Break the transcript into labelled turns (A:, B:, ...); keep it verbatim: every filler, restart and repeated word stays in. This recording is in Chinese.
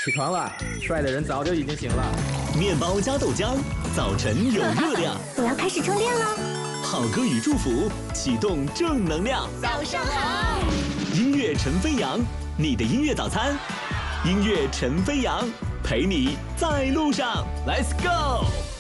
A: 起床了，帅的人早就已经醒了。
B: 面包加豆浆，早晨有热量。
C: 我要开始充电了。
B: 好歌与祝福，启动正能量。
C: 早上好，
B: 音乐陈飞扬，你的音乐早餐。音乐陈飞扬，陪你在路上 ，Let's go。